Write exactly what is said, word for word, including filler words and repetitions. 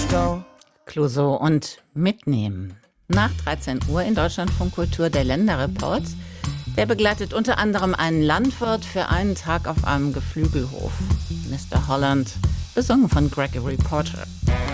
go. Clouseau und Mitnehmen. Nach dreizehn Uhr in Deutschlandfunk Kultur der Länderreport. Der begleitet unter anderem einen Landwirt für einen Tag auf einem Geflügelhof. Mister Holland, besungen von Gregory Porter.